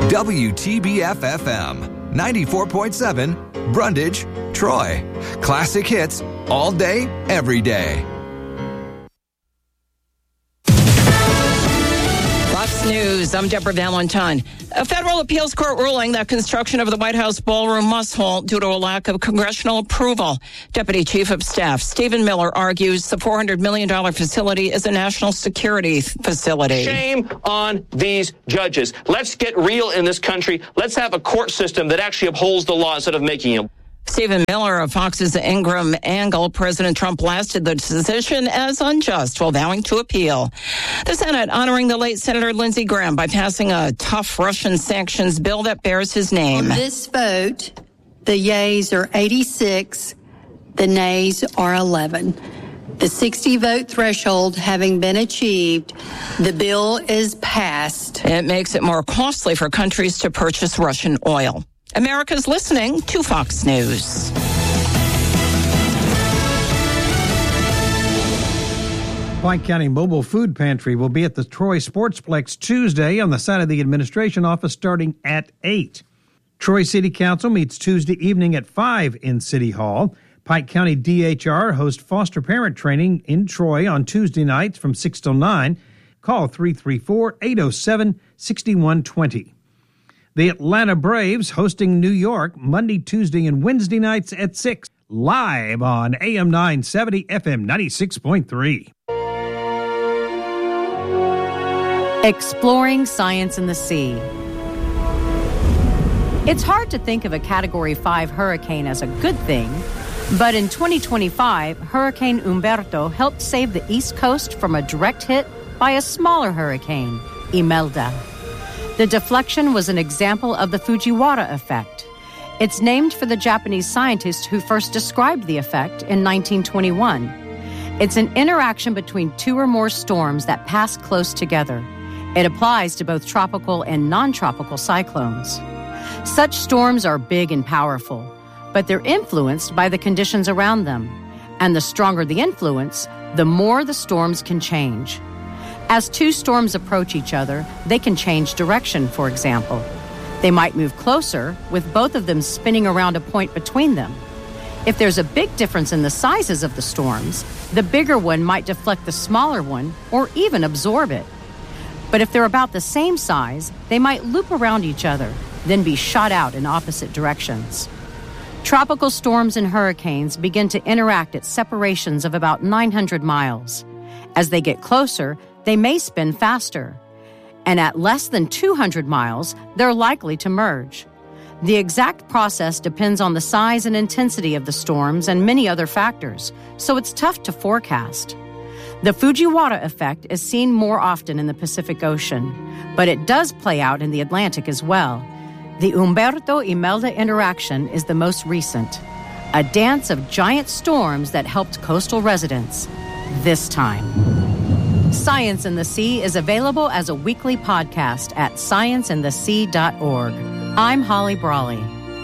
WTBF-FM, 94.7, Brundage, Troy. Classic hits all day, every day. Fox News, I'm Deborah Valentine. A federal appeals court ruling that construction of the White House ballroom must halt due to a lack of congressional approval. Deputy Chief of Staff Stephen Miller argues the $400 million facility is a national security facility. Shame on these judges. Let's get real in this country. Let's have a court system that actually upholds the law instead of making it. Stephen Miller of Fox's Ingram Angle. President Trump blasted the decision as unjust while vowing to appeal. The Senate honoring the late Senator Lindsey Graham by passing a tough Russian sanctions bill that bears his name. On this vote, the yeas are 86, the nays are 11. The 60-vote threshold having been achieved, the bill is passed. It makes it more costly for countries to purchase Russian oil. America's listening to Fox News. Pike County Mobile Food Pantry will be at the Troy Sportsplex Tuesday on the side of the administration office starting at 8. Troy City Council meets Tuesday evening at 5 in City Hall. Pike County DHR hosts foster parent training in Troy on Tuesday nights from 6 till 9. Call 334-807-6120. The Atlanta Braves hosting New York Monday, Tuesday, and Wednesday nights at 6. Live on AM 970, FM 96.3. Exploring science in the sea. It's hard to think of a Category 5 hurricane as a good thing, but in 2025, Hurricane Humberto helped save the East Coast from a direct hit by a smaller hurricane, Imelda. The deflection was an example of the Fujiwara effect. It's named for the Japanese scientist who first described the effect in 1921. It's an interaction between two or more storms that pass close together. It applies to both tropical and non-tropical cyclones. Such storms are big and powerful, but they're influenced by the conditions around them. And the stronger the influence, the more the storms can change. As two storms approach each other, they can change direction, for example. They might move closer, with both of them spinning around a point between them. If there's a big difference in the sizes of the storms, the bigger one might deflect the smaller one or even absorb it. But if they're about the same size, they might loop around each other, then be shot out in opposite directions. Tropical storms and hurricanes begin to interact at separations of about 900 miles. As they get closer, they may spin faster. And at less than 200 miles, they're likely to merge. The exact process depends on the size and intensity of the storms and many other factors, so it's tough to forecast. The Fujiwara effect is seen more often in the Pacific Ocean, but it does play out in the Atlantic as well. The Humberto-Imelda interaction is the most recent, a dance of giant storms that helped coastal residents this time. Science in the Sea is available as a weekly podcast at scienceinthesea.org. I'm Holly Brawley.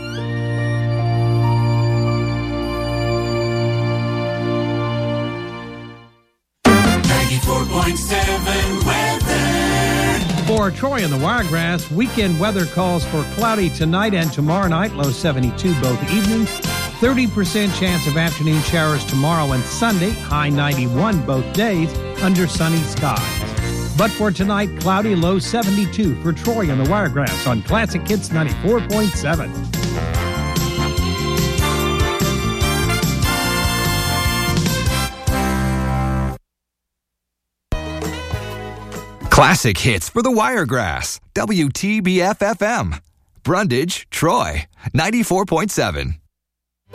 For Troy and the Wiregrass, weekend weather calls for cloudy tonight and tomorrow night, low 72 both evenings. 30% chance of afternoon showers tomorrow and Sunday, high 91 both days, under sunny skies. But for tonight, cloudy, low 72 for Troy and the Wiregrass on Classic Hits 94.7. Classic hits for the Wiregrass. WTBF-FM. Brundage, Troy, 94.7.